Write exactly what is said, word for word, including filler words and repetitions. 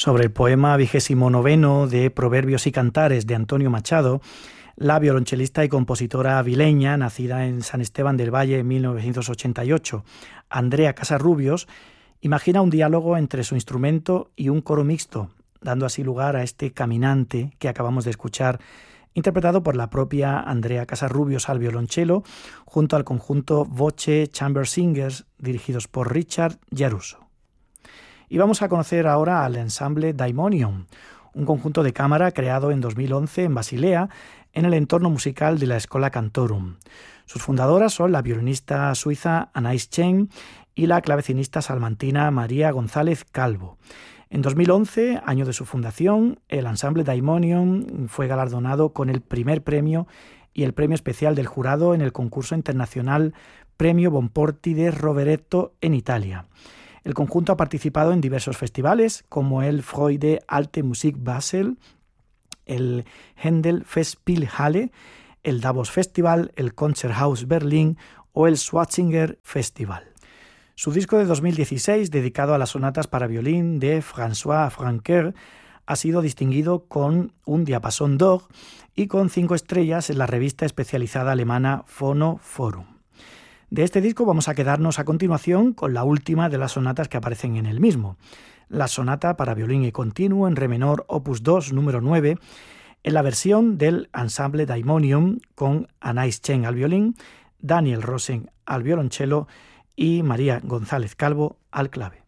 Sobre el poema vigésimo noveno de Proverbios y Cantares de Antonio Machado, la violonchelista y compositora avileña, nacida en San Esteban del Valle en mil novecientos ochenta y ocho, Andrea Casarrubios, imagina un diálogo entre su instrumento y un coro mixto, dando así lugar a este caminante que acabamos de escuchar, interpretado por la propia Andrea Casarrubios al violonchelo, junto al conjunto Voce Chamber Singers, dirigidos por Richard Yaruso. Y vamos a conocer ahora al ensamble Daimonion, un conjunto de cámara creado en dos mil once en Basilea, en el entorno musical de la Schola Cantorum. Sus fundadoras son la violinista suiza Anais Chen y la clavecinista salmantina María González Calvo. En dos mil once, año de su fundación, el ensamble Daimonion fue galardonado con el primer premio y el premio especial del jurado en el concurso internacional Premio Bonporti de Rovereto en Italia. El conjunto ha participado en diversos festivales como el Freude Alte Musik Basel, el Händel Festspielhalle, el Davos Festival, el Konzerthaus Berlin o el Schwarzinger Festival. Su disco de dos mil dieciséis, dedicado a las sonatas para violín de François Franqueur, ha sido distinguido con un Diapason d'Or y con cinco estrellas en la revista especializada alemana Phono Forum. De este disco vamos a quedarnos a continuación con la última de las sonatas que aparecen en el mismo, la sonata para violín y continuo en re menor opus dos número nueve, en la versión del ensamble Daimonion con Anais Chen al violín, Daniel Rosen al violonchelo y María González Calvo al clave.